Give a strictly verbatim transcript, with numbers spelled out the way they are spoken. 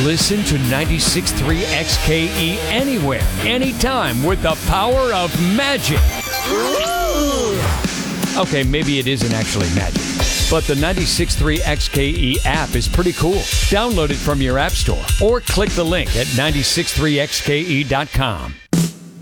Listen to ninety-six point three X K E anywhere, anytime with the power of magic. Okay, maybe it isn't actually magic, but the ninety-six point three X K E app is pretty cool. Download it from your app store or click the link at nine six three x k e dot com.